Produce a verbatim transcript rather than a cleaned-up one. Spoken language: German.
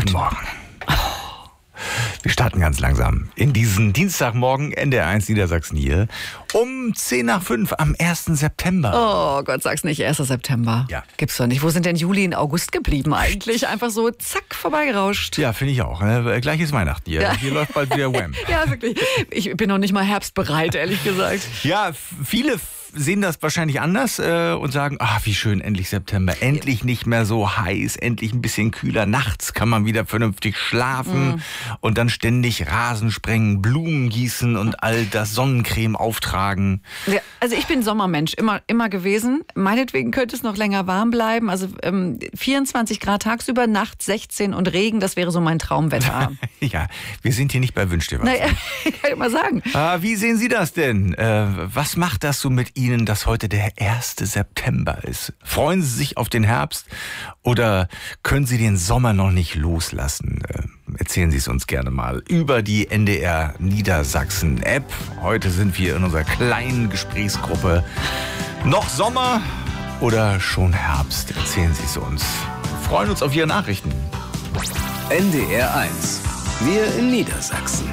Guten Morgen. Wir starten ganz langsam in diesen Dienstagmorgen, N D R eins Niedersachsen hier, um zehn nach fünf am ersten September. Oh Gott, sag's nicht, erster September. Ja. Gibt's doch nicht. Wo sind denn Juli und August geblieben eigentlich? Einfach so zack, vorbeigerauscht. Ja, finde ich auch. Ne? Gleich ist Weihnachten hier. Ja. Hier läuft bald wieder Wham. Ja, wirklich. Ich bin noch nicht mal herbstbereit, ehrlich gesagt. Ja, viele sehen das wahrscheinlich anders äh, und sagen, ah, wie schön, endlich September, endlich nicht mehr so heiß, endlich ein bisschen kühler, nachts kann man wieder vernünftig schlafen mm. und dann ständig Rasen sprengen, Blumen gießen und all das Sonnencreme auftragen. Ja, also ich bin Sommermensch, immer, immer gewesen. Meinetwegen könnte es noch länger warm bleiben. Also ähm, vierundzwanzig Grad tagsüber, nachts sechzehn und Regen, das wäre so mein Traumwetter. Ja, wir sind hier nicht bei Wünsch dir was. Naja, ich kann immer sagen. Ah, wie sehen Sie das denn? Äh, was macht das so mit Ihnen, dass heute der erste September ist? Freuen Sie sich auf den Herbst oder können Sie den Sommer noch nicht loslassen? Äh, erzählen Sie es uns gerne mal über die N D R Niedersachsen App. Heute sind wir in unserer kleinen Gesprächsgruppe. Noch Sommer oder schon Herbst? Erzählen Sie es uns. Wir freuen uns auf Ihre Nachrichten. N D R eins. Wir in Niedersachsen.